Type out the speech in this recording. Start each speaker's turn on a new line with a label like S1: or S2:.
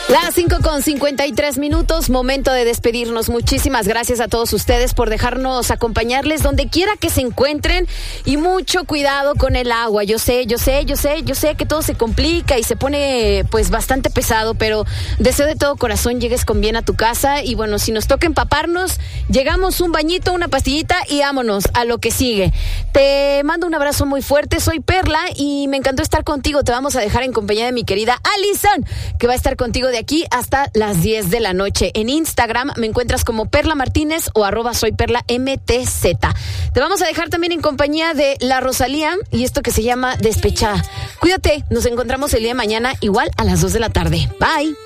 S1: Las 5:53, momento de despedirnos. Muchísimas gracias a todos ustedes por dejarnos acompañarles donde quiera que se encuentren y mucho cuidado con el agua. Yo sé que todo se complica y se pone pues bastante pesado, pero deseo de todo corazón llegues con bien a tu casa y bueno, si nos toca empaparnos, llegamos un bañito, una pastillita y vámonos a lo que sigue. Te mando un abrazo muy fuerte, soy Perla y me encantó estar contigo. Te vamos a dejar en compañía de mi querida Alison, que va a estar contigo de aquí hasta las 10 de la noche. En Instagram me encuentras como Perla Martínez o @soyperlamtz. Te vamos a dejar también en compañía de La Rosalía y esto que se llama Despechada. Cuídate, nos encontramos el día de mañana igual a las 2 de la tarde. Bye.